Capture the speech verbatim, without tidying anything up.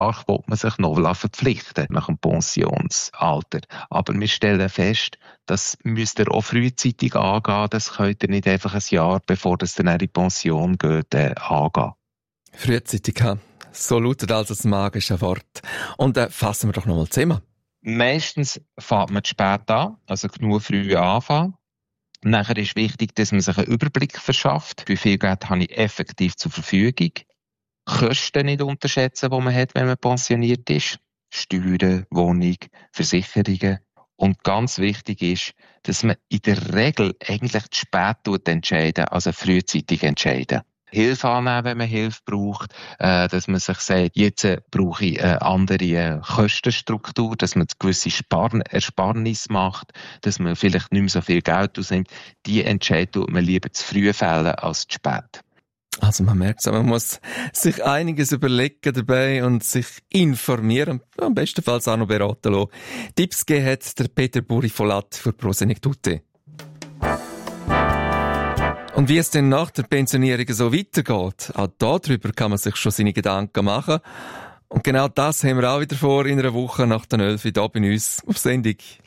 Ach, will man sich noch verpflichten nach dem Pensionsalter. Aber wir stellen fest, das müsst ihr auch frühzeitig angehen. Das könnt ihr nicht einfach ein Jahr, bevor das dann in die Pension geht, äh, angehen. Frühzeitig, ja. So lautet also das magische Wort. Und äh, fassen wir doch nochmal zusammen. Meistens fängt man zu spät an, also genug früh anfangen. Nachher ist wichtig, dass man sich einen Überblick verschafft. Wie viel Geld habe ich effektiv zur Verfügung? Kosten nicht unterschätzen, die man hat, wenn man pensioniert ist. Steuern, Wohnung, Versicherungen. Und ganz wichtig ist, dass man in der Regel eigentlich zu spät entscheiden, also frühzeitig entscheiden. Hilfe annehmen, wenn man Hilfe braucht, äh, dass man sich sagt, jetzt äh, brauche ich eine andere äh, Kostenstruktur, dass man eine gewisse Spar- Ersparnis macht, dass man vielleicht nicht mehr so viel Geld ausnimmt. Die Entscheidung tut man lieber zu früh fällen als zu spät. Also man merkt es, man muss sich einiges überlegen dabei und sich informieren, am bestenfalls auch noch beraten lassen. Tipps gegeben hat der Peter Buri-Folat für Prosenektute. Und wie es denn nach der Pensionierung so weitergeht, auch darüber kann man sich schon seine Gedanken machen. Und genau das haben wir auch wieder vor in einer Woche nach der elf hier bei uns auf Sendung.